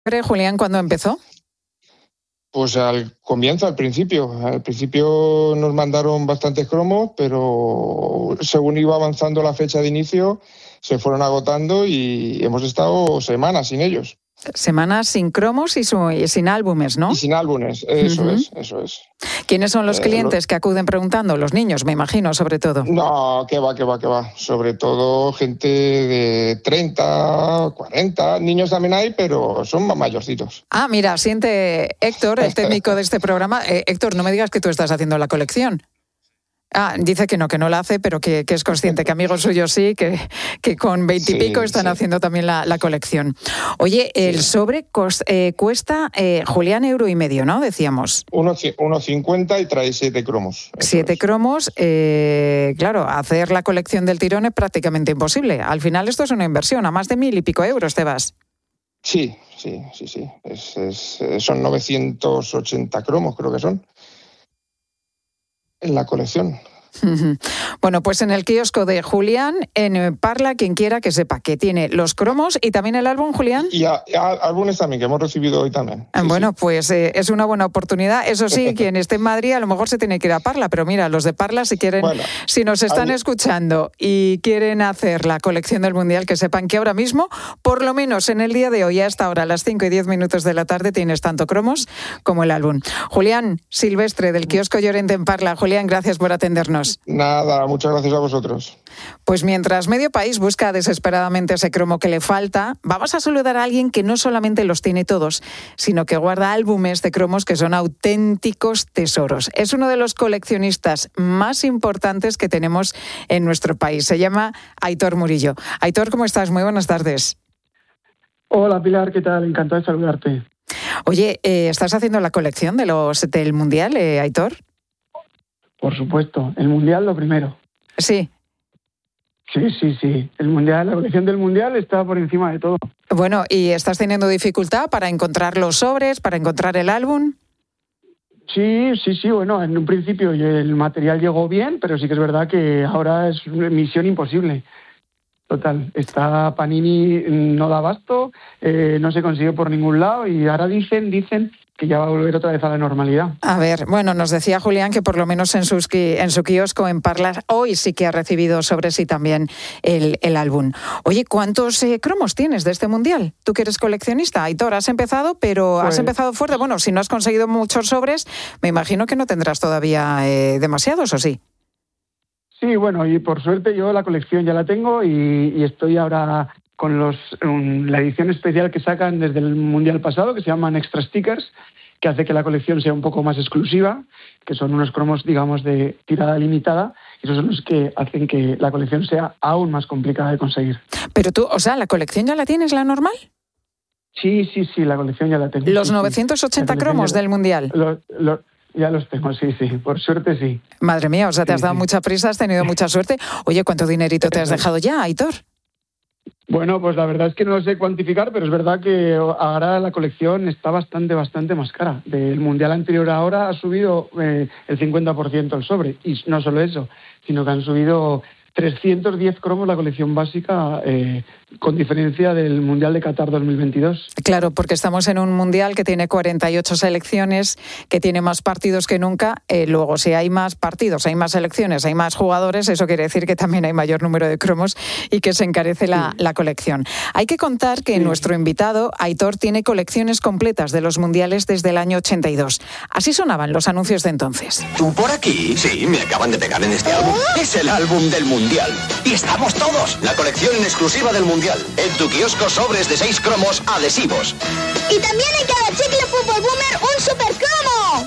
Julián, ¿cuándo empezó? Pues al comienzo, al principio. Al principio nos mandaron bastantes cromos, pero según iba avanzando la fecha de inicio, se fueron agotando y hemos estado semanas sin ellos. Semanas sin cromos y sin álbumes, ¿no? Y sin álbumes, eso es. ¿Quiénes son los clientes que acuden preguntando? Los niños, me imagino, sobre todo. No, que va. Sobre todo gente de 30, 40, niños también hay, pero son más mayorcitos. Ah, mira, siente Héctor, el técnico de este programa. Héctor, no me digas que tú estás haciendo la colección. Ah, dice que no la hace, pero que es consciente que amigos suyos sí, que con 20 y pico están haciendo también la colección. Oye, el sobre cuesta, Julián, €1,50, ¿no? Decíamos. 1,50 y trae 7 cromos. 7 cromos, claro, hacer la colección del tirón es prácticamente imposible. Al final esto es una inversión, a más de 1.000 y pico euros te vas. Sí. Son 980 cromos, creo que son, en la colección. Bueno, pues en el kiosco de Julián, en Parla, quien quiera que sepa que tiene los cromos y también el álbum, Julián. Y álbumes también, que hemos recibido hoy también. Bueno, pues es una buena oportunidad. Eso sí, quien esté en Madrid a lo mejor se tiene que ir a Parla, pero mira, los de Parla, si quieren, si nos están escuchando y quieren hacer la colección del Mundial, que sepan que ahora mismo, por lo menos en el día de hoy, a esta hora, a las 5:10 de la tarde, tienes tanto cromos como el álbum. Julián Silvestre, del kiosco Llorente en Parla. Julián, gracias por atendernos. Nada, muchas gracias a vosotros. Pues mientras medio país busca desesperadamente ese cromo que le falta, vamos a saludar a alguien que no solamente los tiene todos, sino que guarda álbumes de cromos que son auténticos tesoros. Es uno de los coleccionistas más importantes que tenemos en nuestro país. Se llama Aitor Murillo. Aitor, ¿cómo estás? Muy buenas tardes. Hola, Pilar, ¿qué tal? Encantado de saludarte. Oye, ¿estás haciendo la colección del Mundial, Aitor? Por supuesto, el Mundial lo primero. Sí. Sí. El Mundial, la colección del Mundial está por encima de todo. Bueno, ¿y estás teniendo dificultad para encontrar los sobres, para encontrar el álbum? Sí. Bueno, en un principio el material llegó bien, pero sí que es verdad que ahora es misión imposible. Total, está Panini, no da abasto, no se consigue por ningún lado y ahora dicen que ya va a volver otra vez a la normalidad. A ver, bueno, nos decía Julián que por lo menos en su kiosco en Parla hoy sí que ha recibido sobre sí también el álbum. Oye, ¿cuántos cromos tienes de este Mundial? Tú que eres coleccionista, Aitor, has empezado, pero has empezado fuerte. Bueno, si no has conseguido muchos sobres, me imagino que no tendrás todavía demasiados, ¿o sí? Sí, bueno, y por suerte yo la colección ya la tengo y estoy ahora con la edición especial que sacan desde el Mundial pasado, que se llaman Extra Stickers, que hace que la colección sea un poco más exclusiva, que son unos cromos, digamos, de tirada limitada, y esos son los que hacen que la colección sea aún más complicada de conseguir. Pero tú, o sea, ¿la colección ya la tienes, la normal? Sí, la colección ya la tengo. ¿Los 980 cromos del Mundial? Ya los tengo, sí, por suerte sí. Madre mía, o sea, te has dado mucha prisa, has tenido mucha suerte. Oye, ¿cuánto dinerito te has dejado ya, Aitor? Bueno, pues la verdad es que no lo sé cuantificar, pero es verdad que ahora la colección está bastante más cara. Del Mundial anterior a ahora ha subido el 50% el sobre. Y no solo eso, sino que han subido 310 cromos la colección básica, con diferencia del Mundial de Qatar 2022. Claro, porque estamos en un Mundial que tiene 48 selecciones, que tiene más partidos que nunca. Luego, si hay más partidos, hay más selecciones, hay más jugadores, eso quiere decir que también hay mayor número de cromos y que se encarece la colección. Hay que contar que nuestro invitado, Aitor, tiene colecciones completas de los Mundiales desde el año 82. Así sonaban los anuncios de entonces. ¿Tú por aquí? Sí, me acaban de pegar en este álbum. Es el álbum del Mundial. Y estamos todos. La colección en exclusiva del Mundial. En tu kiosco, sobres de 6 cromos adhesivos. Y también en cada chicle Fútbol Boomer un super cromo.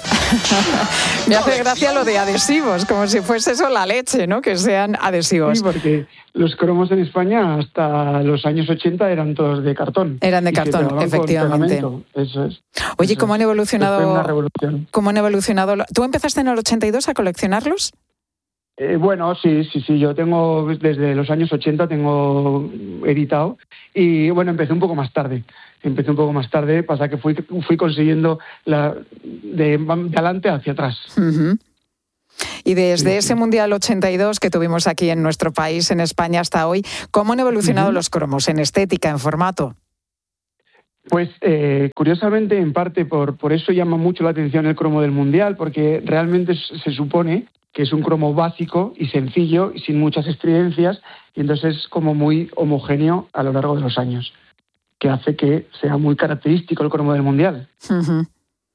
Me hace gracia lo de adhesivos, como si fuese eso la leche, ¿no? Que sean adhesivos. Sí, porque los cromos en España hasta los años 80 eran todos de cartón. Eran de cartón, efectivamente. Eso es. Oye, ¿cómo han evolucionado? Fue una revolución. ¿Cómo han evolucionado? ¿Tú empezaste en el 82 a coleccionarlos? Bueno, sí. Yo tengo, desde los años 80 tengo editado y bueno, empecé un poco más tarde, pasa que fui consiguiendo de adelante hacia atrás. Uh-huh. Y desde ese Mundial 82 que tuvimos aquí en nuestro país, en España, hasta hoy, ¿cómo han evolucionado los cromos en estética, en formato? Pues curiosamente, en parte por eso llama mucho la atención el cromo del Mundial, porque realmente se supone que es un cromo básico y sencillo y sin muchas estridencias, y entonces es como muy homogéneo a lo largo de los años, que hace que sea muy característico el cromo del Mundial. Uh-huh.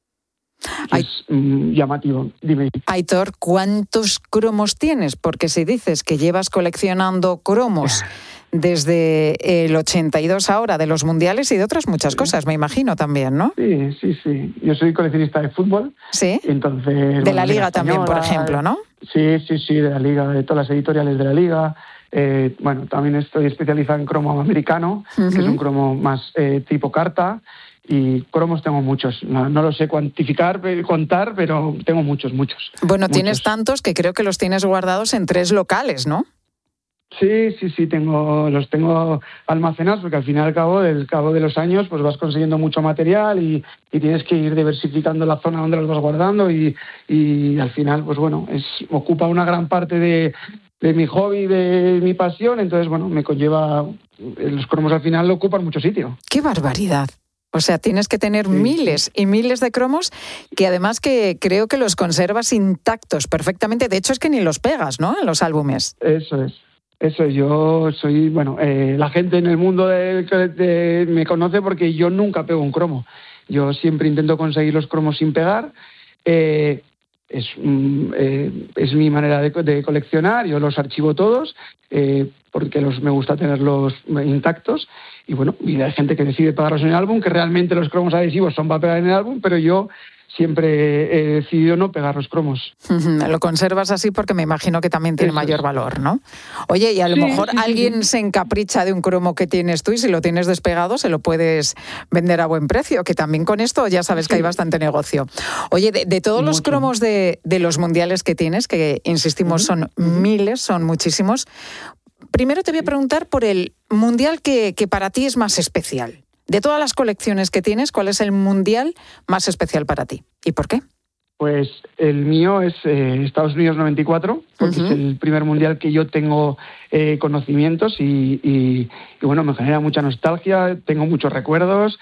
Es llamativo. Dime. Aitor, ¿cuántos cromos tienes? Porque si dices que llevas coleccionando cromos desde el 82 ahora, de los mundiales y de otras muchas cosas, me imagino también, ¿no? Sí. Yo soy coleccionista de fútbol. Sí. Entonces, de la Liga también, por ejemplo, ¿no? Sí, de la Liga, de todas las editoriales de la Liga. También estoy especializado en cromo americano, uh-huh, que es un cromo más tipo carta. Y cromos tengo muchos. No los sé contar, pero tengo muchos. Bueno, tienes tantos que creo que los tienes guardados en 3 locales, ¿no? Sí, los tengo almacenados, porque al final, al cabo de los años, pues vas consiguiendo mucho material y tienes que ir diversificando la zona donde los vas guardando y al final, pues bueno, ocupa una gran parte de mi hobby, de mi pasión, entonces, bueno, me conlleva, los cromos al final ocupan mucho sitio. ¡Qué barbaridad! O sea, tienes que tener miles y miles de cromos que además que creo que los conservas intactos perfectamente. De hecho, es que ni los pegas, ¿no?, en los álbumes. Eso es. Yo soy, la gente en el mundo me conoce porque yo nunca pego un cromo. Yo siempre intento conseguir los cromos sin pegar. Es mi manera de coleccionar. Yo los archivo todos porque me gusta tenerlos intactos. Y hay gente que decide pegarlos en el álbum, que realmente los cromos adhesivos son para pegar en el álbum, pero yo siempre he decidido no pegar los cromos. Lo conservas así porque me imagino que también tiene mayor valor, ¿no? Oye, y a lo mejor alguien se encapricha de un cromo que tienes tú y si lo tienes despegado se lo puedes vender a buen precio, que también con esto ya sabes que hay bastante negocio. Oye, de todos los cromos de los mundiales que tienes, que insistimos son miles, son muchísimos, primero te voy a preguntar por el mundial que para ti es más especial. De todas las colecciones que tienes, ¿cuál es el mundial más especial para ti? ¿Y por qué? Pues el mío es Estados Unidos 94, porque es el primer mundial que yo tengo conocimientos y me genera mucha nostalgia, tengo muchos recuerdos.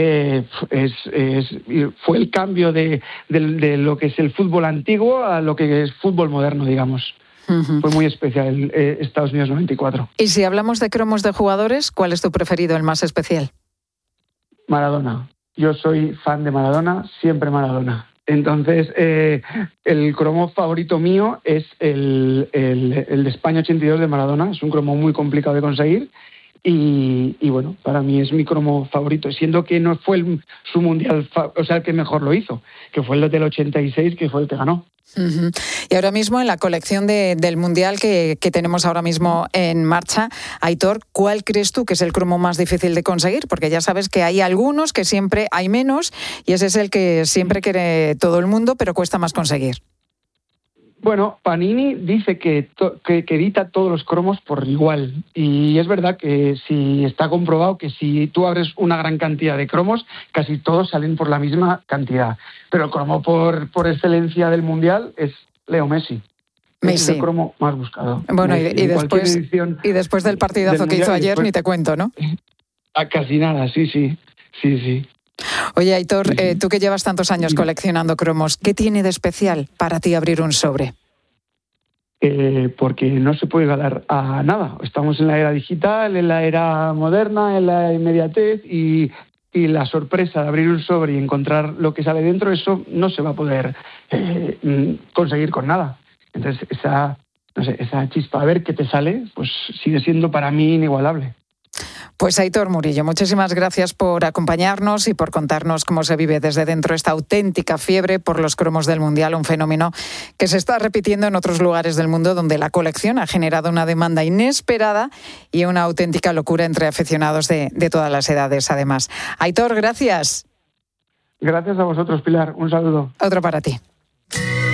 Fue el cambio de lo que es el fútbol antiguo a lo que es fútbol moderno, digamos. Fue muy especial Estados Unidos 94. Y si hablamos de cromos de jugadores, ¿cuál es tu preferido, el más especial? Maradona. Yo soy fan de Maradona, siempre Maradona. Entonces, el cromo favorito mío es el de España 82 de Maradona. Es un cromo muy complicado de conseguir y para mí es mi cromo favorito, siendo que no fue su mundial, el que mejor lo hizo, que fue el del 86, que fue el que ganó. Uh-huh. Y ahora mismo en la colección del Mundial que tenemos ahora mismo en marcha, Aitor, ¿cuál crees tú que es el cromo más difícil de conseguir? Porque ya sabes que hay algunos que siempre hay menos y ese es el que siempre quiere todo el mundo, pero cuesta más conseguir. Bueno, Panini dice que edita todos los cromos por igual y es verdad que está comprobado que si tú abres una gran cantidad de cromos, casi todos salen por la misma cantidad. Pero el cromo por excelencia del Mundial es Leo Messi. Es el cromo más buscado. Bueno, y después del partidazo que hizo ayer, ni te cuento, ¿no? Casi nada, sí. Oye, Aitor, tú que llevas tantos años coleccionando cromos, ¿qué tiene de especial para ti abrir un sobre? Porque no se puede ganar a nada. Estamos en la era digital, en la era moderna, en la inmediatez y la sorpresa de abrir un sobre y encontrar lo que sale dentro, eso no se va a poder conseguir con nada. Entonces, esa chispa, a ver qué te sale, pues sigue siendo para mí inigualable. Pues Aitor Murillo, muchísimas gracias por acompañarnos y por contarnos cómo se vive desde dentro esta auténtica fiebre por los cromos del Mundial, un fenómeno que se está repitiendo en otros lugares del mundo donde la colección ha generado una demanda inesperada y una auténtica locura entre aficionados de todas las edades, además. Aitor, gracias. Gracias a vosotros, Pilar. Un saludo. Otro para ti.